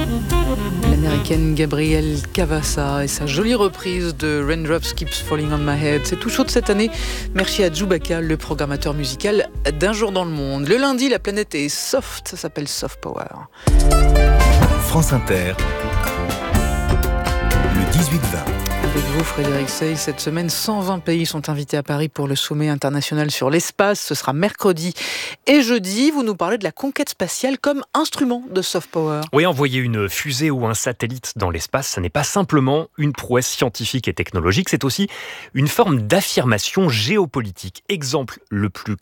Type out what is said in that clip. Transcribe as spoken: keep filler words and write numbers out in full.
L'américaine Gabrielle Cavassa et sa jolie reprise de Raindrops Keeps Falling on My Head. C'est tout chaud de cette année. Merci à Chewbacca, le programmateur musical d'Un jour dans le monde. Le lundi, la planète est soft, ça s'appelle Soft Power. France Inter, le dix-huit vingt. Avec vous, Frédéric Sey, cette semaine, cent vingt pays sont invités à Paris pour le sommet international sur l'espace. Ce sera mercredi et jeudi. Vous nous parlez de la conquête spatiale comme instrument de soft power. Oui, envoyer une fusée ou un satellite dans l'espace, ça n'est pas simplement une prouesse scientifique et technologique, c'est aussi une forme d'affirmation géopolitique. Exemple le plus